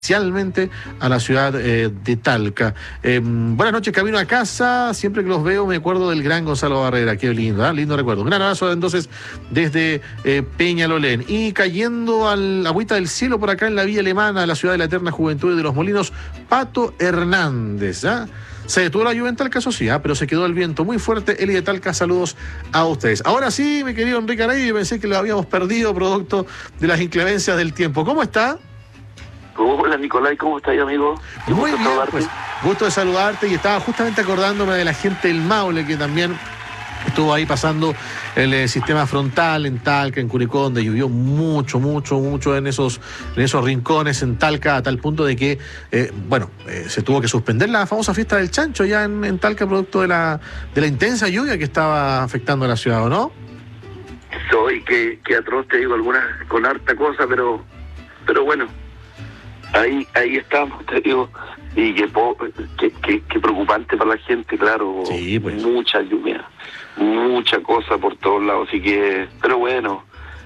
especialmente a la ciudad de Talca. Buenas noches, camino a casa. Siempre que los veo me acuerdo del gran Gonzalo Barrera. Qué lindo, lindo recuerdo. Un gran abrazo entonces desde Peñalolén. Y cayendo al agüita del cielo por acá en la Villa Alemana, la ciudad de la eterna juventud y de los molinos, Pato Hernández. Se detuvo la lluvia en Talca, eso sí, pero se quedó el viento muy fuerte. Eli de Talca, saludos a ustedes. Ahora sí, mi querido Enrique Arey, yo pensé que lo habíamos perdido producto de las inclemencias del tiempo. ¿Cómo está? Hola Nicolai, ¿cómo estás, amigo? Muy bien, pues, gusto de saludarte, y estaba justamente acordándome de la gente del Maule que también estuvo ahí pasando el sistema frontal en Talca, en Curicó, donde llovió mucho en esos rincones en Talca, a tal punto de que, se tuvo que suspender la famosa fiesta del chancho ya en Talca, producto de la intensa lluvia que estaba afectando a la ciudad, ¿o no? Soy que atroz, te digo, algunas con harta cosa, pero bueno. Ahí estamos, te digo, y que preocupante para la gente, claro. Sí, pues. Mucha lluvia, mucha cosa por todos lados, así que, pero bueno,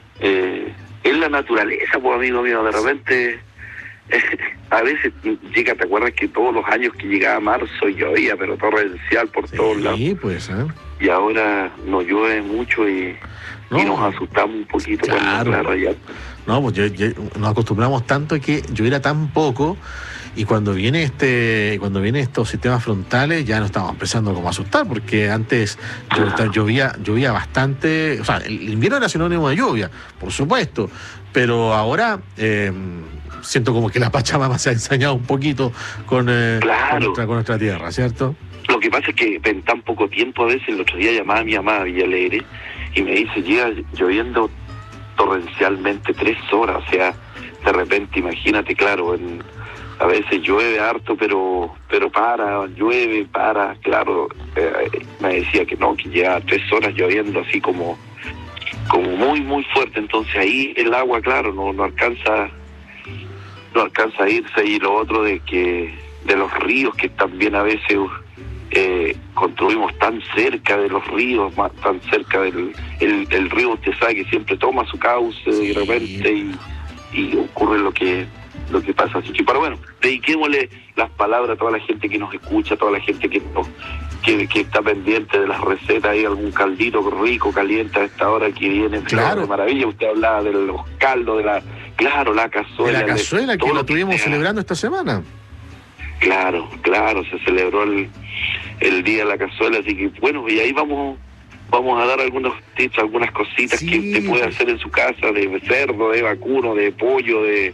es la naturaleza, pues, amigo mío, de repente, a veces llega, ¿te acuerdas que todos los años que llegaba marzo llovía, pero torrencial por todos lados? Sí, pues, Y ahora nos llueve mucho y nos asustamos un poquito. Claro. No, pues nos acostumbramos tanto a que lloviera tan poco, y cuando viene estos sistemas frontales ya nos estamos empezando como a asustar, porque antes llovía bastante. O sea, el invierno era sinónimo de lluvia, por supuesto, pero ahora siento como que la Pachamama se ha ensañado un poquito con nuestra tierra, ¿cierto? Lo que pasa es que en tan poco tiempo, a veces, el otro día llamaba a mi mamá a Villa Alegre y me dice, llega lloviendo torrencialmente 3 horas, o sea, de repente, imagínate, claro, a veces llueve harto, pero llueve, claro, me decía que no, que lleva 3 horas lloviendo así como muy fuerte, entonces ahí el agua, claro, no alcanza a irse. Y lo otro de los ríos, que también a veces construimos tan cerca de los ríos, tan cerca del río, usted sabe que siempre toma su cauce de repente y ocurre lo que pasa. Así que, pero bueno, dediquémosle las palabras a toda la gente que nos escucha, a toda la gente que está pendiente de las recetas. Hay algún caldito rico, caliente a esta hora que viene, claro, de maravilla. Usted hablaba de los caldos, la cazuela. De la cazuela que lo tuvimos celebrando esta semana. Claro, se celebró el día de la cazuela, así que bueno, y ahí vamos a dar algunos tips, algunas cositas que usted puede hacer en su casa, de cerdo, de vacuno, de pollo, de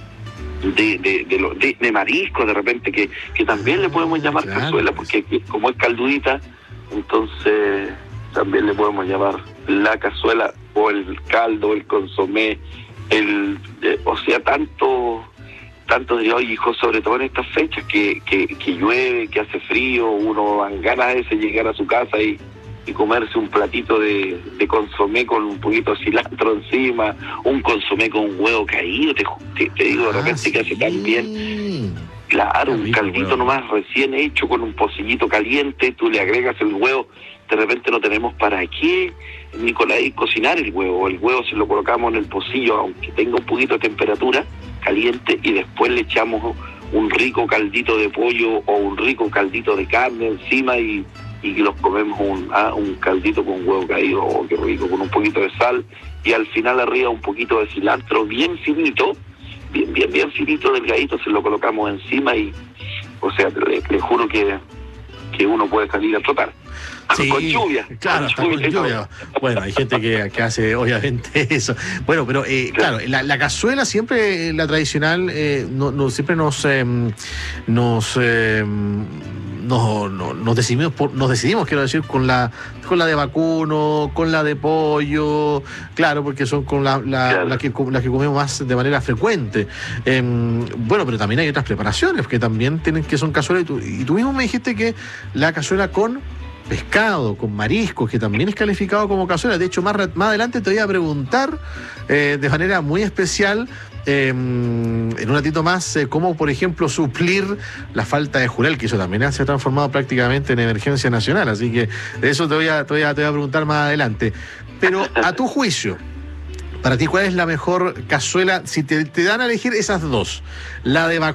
marisco, de repente, que también le podemos llamar cazuela, porque como es caldudita, entonces también le podemos llamar la cazuela, o el caldo, el consomé, o sea, tanto de hoy, hijo, sobre todo en estas fechas que llueve, que hace frío, uno dan ganas de llegar a su casa y comerse un platito de consomé con un poquito de cilantro encima, un consomé con un huevo caído, te digo, de repente que hace tan bien. Claro, un caldito nomás recién hecho con un pocillito caliente, tú le agregas el huevo. De repente no tenemos para qué, Nicolai, cocinar el huevo. El huevo se lo colocamos en el pocillo, aunque tenga un poquito de temperatura caliente, y después le echamos un rico caldito de pollo o un rico caldito de carne encima y los comemos un caldito con huevo caído, qué rico, con un poquito de sal, y al final arriba un poquito de cilantro bien finito, bien finito, delgadito, se lo colocamos encima y, o sea, le juro que uno puede salir a trotar. Sí, con lluvia. Claro, con lluvia. Bueno, hay gente que hace obviamente eso. Bueno, pero claro, la cazuela siempre, la tradicional, siempre nos decidimos, quiero decir, con la de vacuno, con la de pollo, claro, porque son con las que comemos más de manera frecuente. Bueno, pero también hay otras preparaciones que también que son cazuela, y tú mismo me dijiste que la cazuela con pescado, con mariscos, que también es calificado como cazuela. De hecho, más adelante te voy a preguntar de manera muy especial, en un ratito más, cómo, por ejemplo, suplir la falta de jurel, que eso también se ha transformado prácticamente en emergencia nacional. Así que de eso te voy a preguntar más adelante. Pero a tu juicio, Para ti, ¿cuál es la mejor cazuela? Si te dan a elegir esas dos, la de